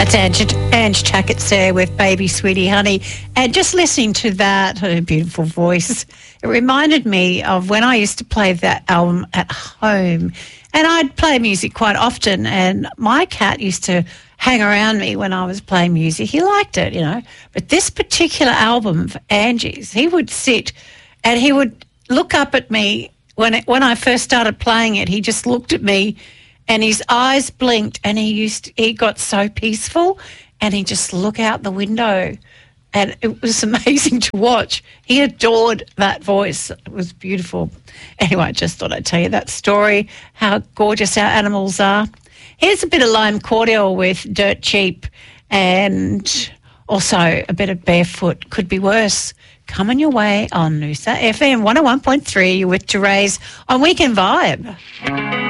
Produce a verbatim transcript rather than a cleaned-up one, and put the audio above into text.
That's Ange, Ange Chackett's there with Baby Sweetie Honey. And just listening to that, her beautiful voice, it reminded me of when I used to play that album at home. And I'd play music quite often, and my cat used to hang around me when I was playing music. He liked it, you know. But this particular album of Angie's, he would sit and he would look up at me. When it, when I first started playing it, he just looked at me and his eyes blinked, and he used to, he got so peaceful, and he just look out the window, and it was amazing to watch. He adored that voice. It was beautiful. Anyway, I just thought I'd tell you that story, how gorgeous our animals are. Here's a bit of Lime Cordial with Dirt Cheap, and also a bit of Barefoot, Could Be Worse. Coming your way on Noosa F M one oh one point three. You're with Therese on Weekend Vibe.